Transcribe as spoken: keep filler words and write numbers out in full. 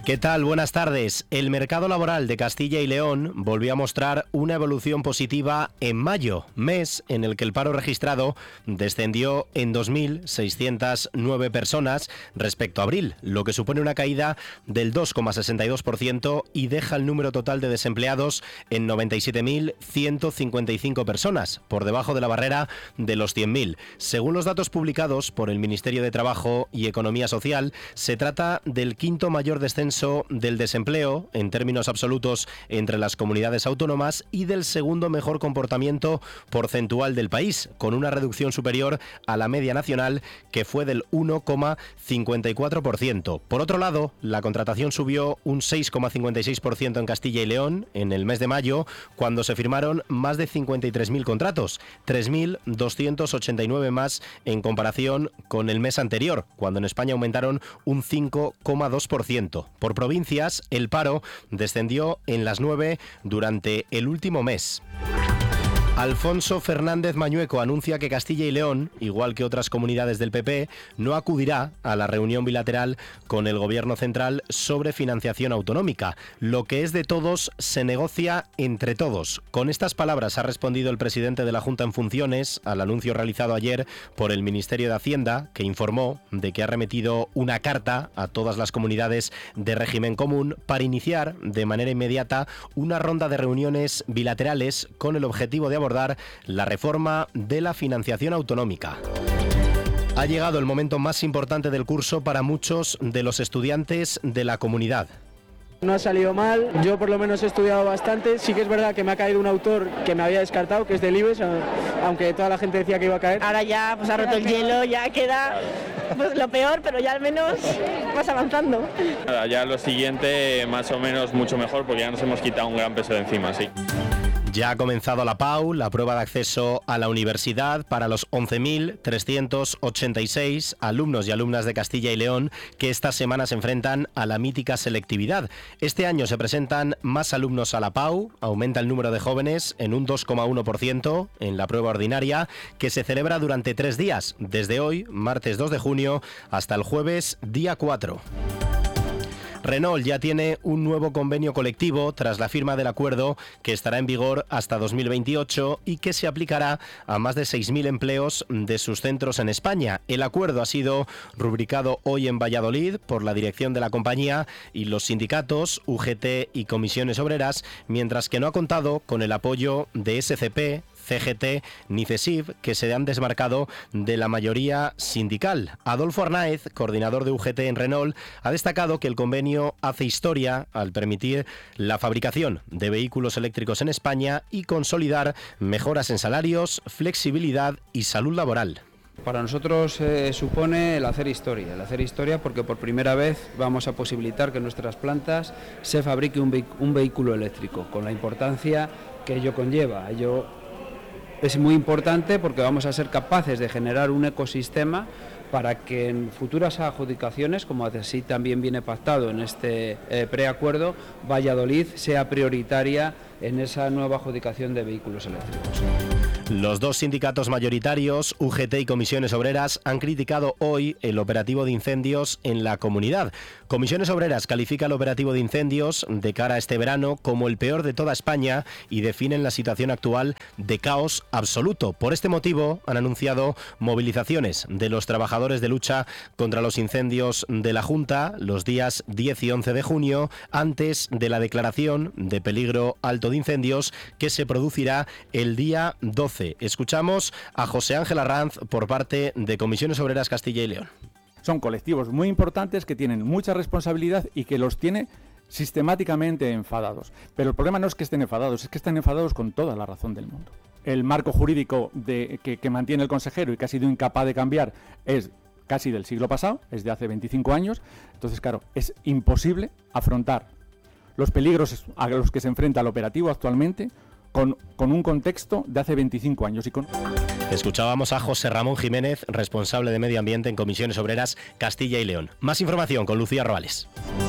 ¿Qué tal? Buenas tardes. El mercado laboral de Castilla y León volvió a mostrar una evolución positiva en mayo, mes en el que el paro registrado descendió en dos mil seiscientas nueve personas respecto a abril, lo que supone una caída del dos coma sesenta y dos por ciento y deja el número total de desempleados en noventa y siete mil ciento cincuenta y cinco personas, por debajo de la barrera de los cien mil. Según los datos publicados por el Ministerio de Trabajo y Economía Social, se trata del quinto mayor descenso del desempleo en términos absolutos entre las comunidades autónomas y del segundo mejor comportamiento porcentual del país, con una reducción superior a la media nacional que fue del uno coma cincuenta y cuatro por ciento. Por otro lado, la contratación subió un seis coma cincuenta y seis por ciento en Castilla y León en el mes de mayo, cuando se firmaron más de cincuenta y tres mil contratos, tres mil doscientos ochenta y nueve más en comparación con el mes anterior, cuando en España aumentaron un cinco coma dos por ciento. Por provincias, el paro descendió en las nueve durante el último mes. Alfonso Fernández Mañueco anuncia que Castilla y León, igual que otras comunidades del P P, no acudirá a la reunión bilateral con el Gobierno central sobre financiación autonómica. Lo que es de todos se negocia entre todos. Con estas palabras ha respondido el presidente de la Junta en funciones al anuncio realizado ayer por el Ministerio de Hacienda, que informó de que ha remitido una carta a todas las comunidades de régimen común para iniciar de manera inmediata una ronda de reuniones bilaterales con el objetivo de abordar la reforma de la financiación autonómica. Ha llegado el momento más importante del curso para muchos de los estudiantes de la comunidad. No ha salido mal, yo por lo menos he estudiado bastante. Sí que es verdad que me ha caído un autor que me había descartado, que es del IBEX, aunque toda la gente decía que iba a caer. Ahora ya pues ha roto el hielo, ya queda pues lo peor, pero ya al menos vas avanzando. Ya lo siguiente más o menos mucho mejor, porque ya nos hemos quitado un gran peso de encima, sí. Ya ha comenzado la P A U, la prueba de acceso a la universidad, para los once mil trescientos ochenta y seis alumnos y alumnas de Castilla y León que esta semana se enfrentan a la mítica selectividad. Este año se presentan más alumnos a la P A U, aumenta el número de jóvenes en un dos coma uno por ciento en la prueba ordinaria, que se celebra durante tres días, desde hoy, martes dos de junio, hasta el jueves día cuatro. Renault ya tiene un nuevo convenio colectivo tras la firma del acuerdo que estará en vigor hasta dos mil veintiocho y que se aplicará a más de seis mil empleos de sus centros en España. El acuerdo ha sido rubricado hoy en Valladolid por la dirección de la compañía y los sindicatos U G T y Comisiones Obreras, mientras que no ha contado con el apoyo de S C P, C G T ni CESIF, que se han desmarcado de la mayoría sindical. Adolfo Arnáez, coordinador de U G T en Renault, ha destacado que el convenio hace historia al permitir la fabricación de vehículos eléctricos en España y consolidar mejoras en salarios, flexibilidad y salud laboral. Para nosotros eh, supone el hacer historia, el hacer historia porque por primera vez vamos a posibilitar que en nuestras plantas se fabrique un, vehic- un vehículo eléctrico, con la importancia que ello conlleva. Ello es muy importante porque vamos a ser capaces de generar un ecosistema para que en futuras adjudicaciones, como así también viene pactado en este eh, preacuerdo, Valladolid sea prioritaria en esa nueva adjudicación de vehículos eléctricos. Los dos sindicatos mayoritarios, U G T y Comisiones Obreras, han criticado hoy el operativo de incendios en la comunidad. Comisiones Obreras califica el operativo de incendios de cara a este verano como el peor de toda España y definen la situación actual de caos absoluto. Por este motivo han anunciado movilizaciones de los trabajadores de lucha contra los incendios de la Junta los días diez y once de junio, antes de la declaración de peligro alto de incendios que se producirá el día doce. Escuchamos a José Ángel Arranz por parte de Comisiones Obreras Castilla y León. Son colectivos muy importantes que tienen mucha responsabilidad y que los tiene sistemáticamente enfadados. Pero el problema no es que estén enfadados, es que están enfadados con toda la razón del mundo. El marco jurídico de, que, que mantiene el consejero y que ha sido incapaz de cambiar es casi del siglo pasado, es de hace veinticinco años. Entonces, claro, es imposible afrontar los peligros a los que se enfrenta el operativo actualmente Con, con un contexto de hace veinticinco años. Y con... Escuchábamos a José Ramón Jiménez, responsable de Medio Ambiente en Comisiones Obreras Castilla y León. Más información con Lucía Roales.